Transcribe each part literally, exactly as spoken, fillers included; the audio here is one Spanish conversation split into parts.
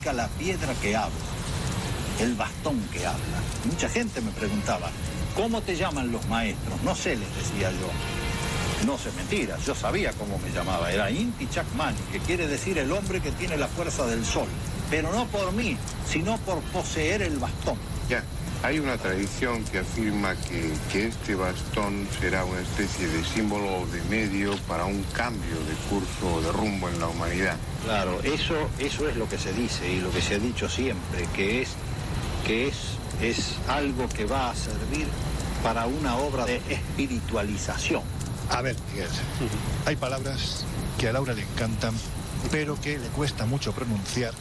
La piedra que habla, el bastón que habla. Mucha gente me preguntaba, ¿cómo te llaman los maestros? No sé, les decía yo. No sé mentiras, yo sabía cómo me llamaba. Era Inti Chakmani, que quiere decir el hombre que tiene la fuerza del sol. Pero no por mí, sino por poseer el bastón. Ya, hay una tradición que afirma que, que este bastón será una especie de símbolo de medio para un cambio de curso o de rumbo en la humanidad. Claro, eso, eso es lo que se dice y lo que se ha dicho siempre, que es, que es, es algo que va a servir para una obra de espiritualización. A ver, Miguel, hay palabras que a Laura le encantan, pero que le cuesta mucho pronunciar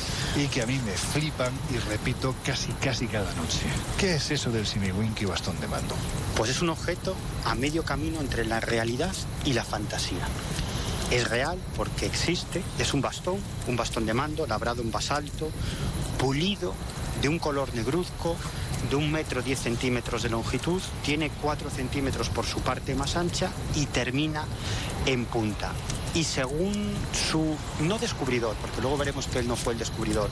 y que a mí me flipan y repito casi casi cada noche. ¿Qué es eso del Simiwinki bastón de mando? Pues es un objeto a medio camino entre la realidad y la fantasía. Es real porque existe, es un bastón, un bastón de mando labrado en basalto, pulido, de un color negruzco, de un metro diez centímetros de longitud, tiene cuatro centímetros por su parte más ancha y termina en punta. Y según su, no descubridor, porque luego veremos que él no fue el descubridor,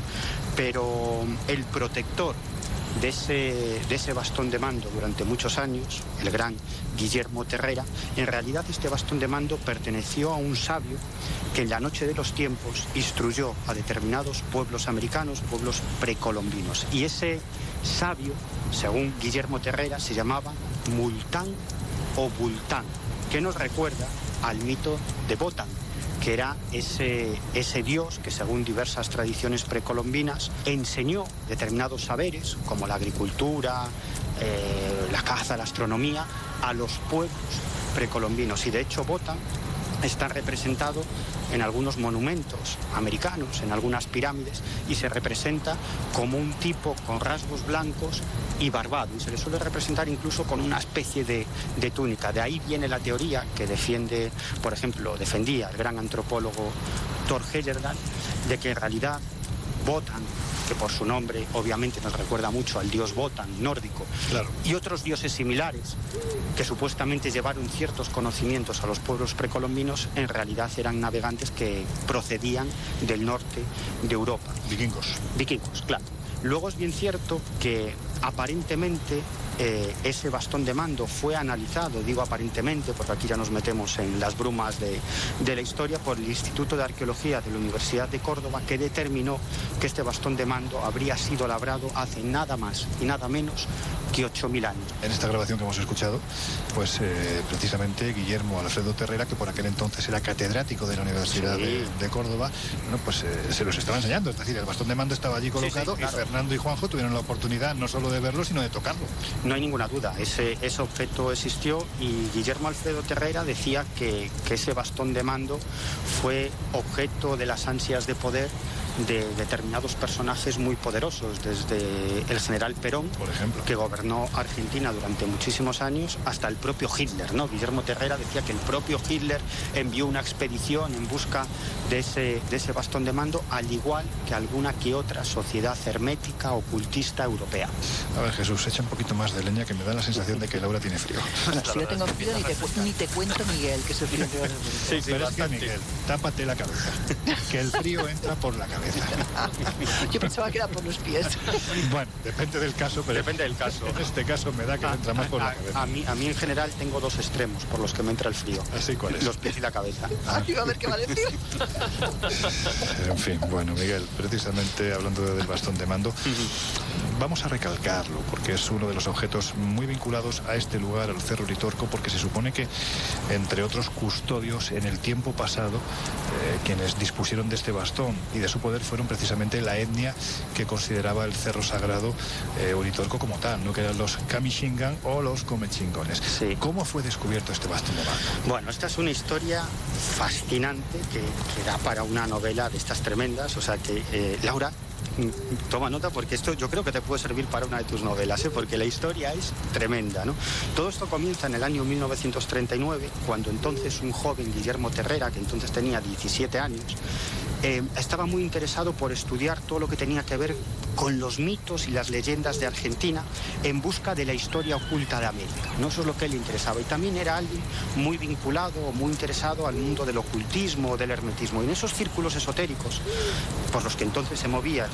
pero el protector de ese, de ese bastón de mando durante muchos años, el gran Guillermo Terrera, en realidad este bastón de mando perteneció a un sabio que en la noche de los tiempos instruyó a determinados pueblos americanos, pueblos precolombinos. Y ese sabio, según Guillermo Terrera, se llamaba Multán o Bultán, que nos recuerda al mito de Botán, que era ese, ese dios que, según diversas tradiciones precolombinas, enseñó determinados saberes, como la agricultura, eh, la caza, la astronomía, a los pueblos precolombinos. Y de hecho Botán está representado en algunos monumentos americanos, en algunas pirámides, y se representa como un tipo con rasgos blancos y barbado, y se le suele representar incluso con una especie de, de túnica. De ahí viene la teoría que defiende, por ejemplo, defendía el gran antropólogo Thor Heyerdahl, de que en realidad Wotan, que por su nombre obviamente nos recuerda mucho al dios Wotan nórdico, claro, y otros dioses similares que supuestamente llevaron ciertos conocimientos a los pueblos precolombinos, en realidad eran navegantes que procedían del norte de Europa. Vikingos. Vikingos, claro. Luego es bien cierto que aparentemente eh, ese bastón de mando fue analizado, digo aparentemente porque aquí ya nos metemos en las brumas de, de la historia, por el Instituto de Arqueología de la Universidad de Córdoba, que determinó que este bastón de mando habría sido labrado hace nada más y nada menos que ocho mil años. En esta grabación que hemos escuchado, pues eh, precisamente Guillermo Alfredo Terrera, que por aquel entonces era catedrático de la Universidad sí. de, de Córdoba, bueno, pues eh, se los estaba enseñando, es decir, el bastón de mando estaba allí colocado, sí, sí, claro. Y Fernando y Juanjo tuvieron la oportunidad no solo de verlo, sino de tocarlo. No hay ninguna duda, ese, ese objeto existió, y Guillermo Alfredo Terrera decía que, que ese bastón de mando fue objeto de las ansias de poder de determinados personajes muy poderosos, desde el general Perón, por ejemplo, que gobernó Argentina durante muchísimos años, hasta el propio Hitler, ¿no? Guillermo Terrera decía que el propio Hitler envió una expedición en busca de ese, de ese bastón de mando, al igual que alguna que otra sociedad hermética, ocultista europea. A ver, Jesús, echa un poquito más de leña, que me da la sensación de que Laura tiene frío. Bueno, si yo tengo frío, ni te, ni te cuento, Miguel, que ese frío... Sí, sí, pero es que, Miguel, tápate la cabeza, que el frío entra por la cabeza. Yo pensaba que era por los pies. Bueno, depende del caso, pero depende del caso. En este caso me da que a, entra más por a, la cabeza. A mí, a mí en general tengo dos extremos por los que me entra el frío. ¿Así cuál es? Los pies y la cabeza. Ah, iba a ver qué va a decir. En fin, bueno, Miguel, precisamente hablando del bastón de mando, uh-huh. vamos a recalcarlo, porque es uno de los objetos muy vinculados a este lugar, al Cerro Uritorco, porque se supone que, entre otros custodios, en el tiempo pasado, eh, quienes dispusieron de este bastón y de su poder fueron precisamente la etnia que consideraba el cerro sagrado eh, Uritorco como tal, ¿no? Que eran los Kamishingan o los Comechingones. Sí. ¿Cómo fue descubierto este bastón de mando? Bueno, esta es una historia fascinante que, que da para una novela de estas tremendas, o sea que, eh, Laura, toma nota, porque esto yo creo que te puede servir para una de tus novelas, ¿eh? Porque la historia es tremenda, ¿no? Todo esto comienza en el año mil novecientos treinta y nueve, cuando entonces un joven Guillermo Terrera, que entonces tenía diecisiete años, eh, estaba muy interesado por estudiar todo lo que tenía que ver con los mitos y las leyendas de Argentina en busca de la historia oculta de América, ¿no? Eso es lo que le interesaba. Y también era alguien muy vinculado, muy interesado al mundo del ocultismo, del hermetismo. Y en esos círculos esotéricos, por los que entonces se movía